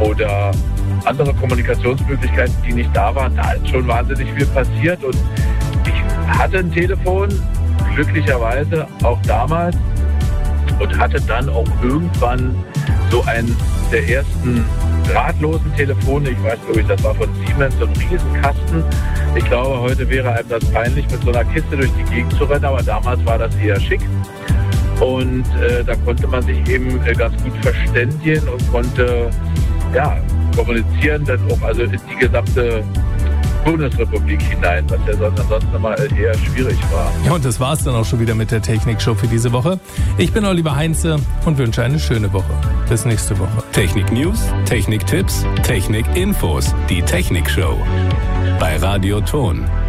oder andere Kommunikationsmöglichkeiten, die nicht da waren. Da ist schon wahnsinnig viel passiert und ich hatte ein Telefon, glücklicherweise auch damals, und hatte dann auch irgendwann so einen der ersten drahtlosen Telefone. Ich weiß, glaube ich, das war von Siemens, so ein Riesenkasten. Ich glaube, heute wäre einem das peinlich, mit so einer Kiste durch die Gegend zu rennen, aber damals war das eher schick. Und da konnte man sich eben ganz gut verständigen und konnte kommunizieren, dann auch also in die gesamte Bundesrepublik hinein, was ja ansonsten immer eher schwierig war. Ja, und das war's dann auch schon wieder mit der Technik-Show für diese Woche. Ich bin Oliver Heinze und wünsche eine schöne Woche. Bis nächste Woche. Technik-News, Technik-Tipps, Technik-Infos. Die Technik-Show bei Radio Ton.